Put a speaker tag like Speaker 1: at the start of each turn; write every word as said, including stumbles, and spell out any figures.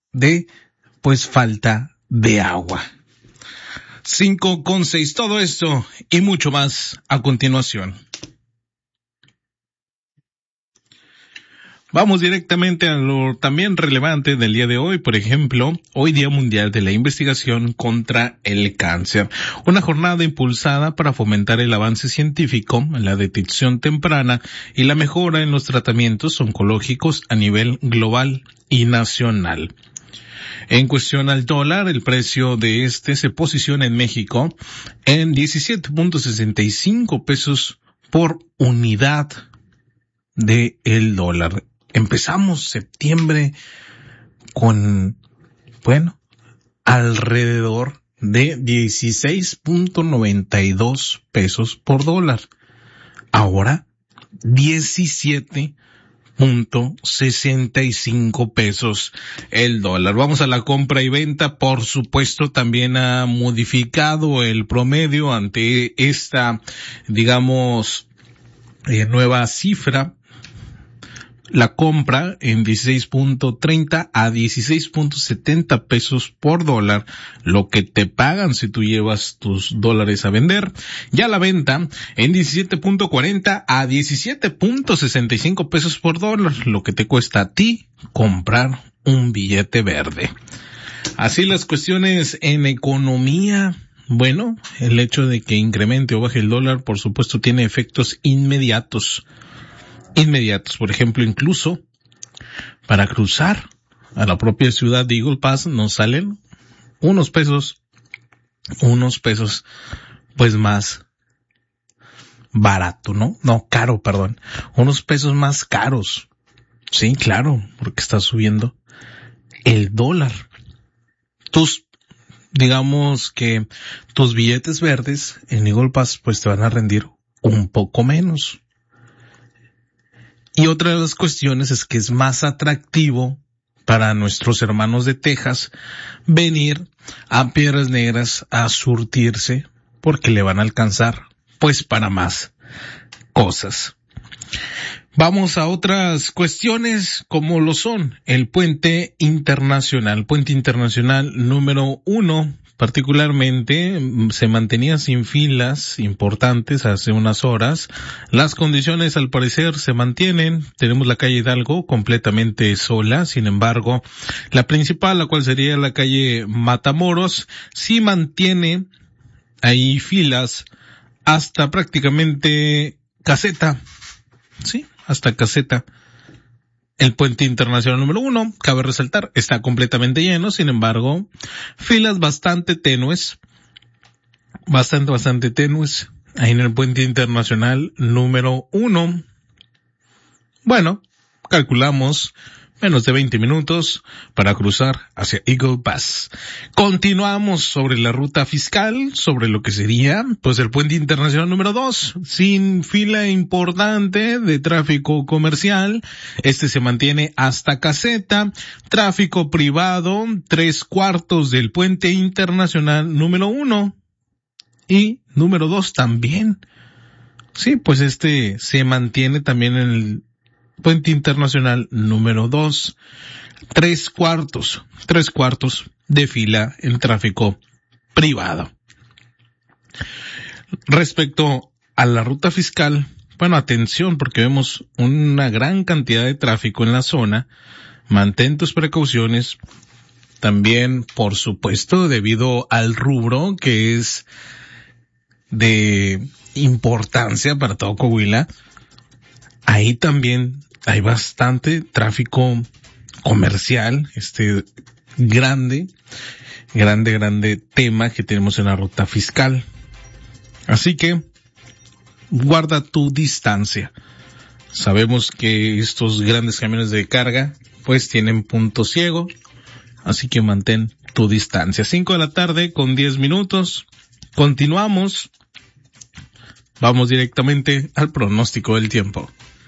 Speaker 1: de, pues, falta de agua. Cinco con seis, todo esto y mucho más a continuación. Vamos directamente a lo también relevante del día de hoy, por ejemplo, hoy Día Mundial de la Investigación contra el Cáncer. Una jornada impulsada para fomentar el avance científico, la detección temprana y la mejora en los tratamientos oncológicos a nivel global y nacional. En cuestión al dólar, el precio de este se posiciona en México en diecisiete punto sesenta y cinco pesos por unidad de el dólar. Empezamos septiembre con, bueno, alrededor de dieciséis punto noventa y dos pesos por dólar. Ahora, diecisiete punto sesenta y cinco pesos el dólar. Vamos a la compra y venta. Por supuesto, también ha modificado el promedio ante esta, digamos, eh, nueva cifra. La compra en dieciséis punto treinta a dieciséis punto setenta pesos por dólar, lo que te pagan si tú llevas tus dólares a vender. Ya la venta en diecisiete punto cuarenta a diecisiete punto sesenta y cinco pesos por dólar, lo que te cuesta a ti comprar un billete verde. Así las cuestiones en economía. Bueno, el hecho de que incremente o baje el dólar, por supuesto, tiene efectos inmediatos. Inmediatos, por ejemplo, incluso para cruzar a la propia ciudad de Eagle Pass nos salen unos pesos, unos pesos, pues más barato, ¿no? No, caro, perdón, unos pesos más caros. Sí, claro, porque está subiendo el dólar. Tus, digamos que tus billetes verdes en Eagle Pass, pues te van a rendir un poco menos. Y otra de las cuestiones es que es más atractivo para nuestros hermanos de Texas venir a Piedras Negras a surtirse porque le van a alcanzar pues para más cosas. Vamos a otras cuestiones como lo son el puente internacional. Puente internacional número uno. Particularmente se mantenía sin filas importantes hace unas horas. Las condiciones al parecer se mantienen. Tenemos la calle Hidalgo completamente sola. Sin embargo, la principal, la cual sería la calle Matamoros, sí mantiene ahí filas hasta prácticamente Caseta. Sí, hasta Caseta. El puente internacional número uno, cabe resaltar, está completamente lleno, sin embargo, filas bastante tenues, bastante, bastante tenues, ahí en el puente internacional número uno. Bueno, calculamos menos de veinte minutos para cruzar hacia Eagle Pass. Continuamos sobre la ruta fiscal, sobre lo que sería, pues, el puente internacional número dos, sin fila importante de tráfico comercial. Este se mantiene hasta Caseta. Tráfico privado, tres cuartos del puente internacional número uno. Y número dos también. Sí, pues este se mantiene también en el puente internacional número dos, tres cuartos, tres cuartos de fila en tráfico privado. Respecto a la ruta fiscal, bueno, atención porque vemos una gran cantidad de tráfico en la zona. Mantén tus precauciones. También, por supuesto, debido al rubro que es de importancia para todo Coahuila, ahí también hay bastante tráfico comercial, este grande, grande, grande tema que tenemos en la ruta fiscal. Así que guarda tu distancia. Sabemos que estos grandes camiones de carga pues tienen punto ciego, así que mantén tu distancia. Cinco de la tarde con diez minutos. Continuamos. Vamos directamente al pronóstico del tiempo.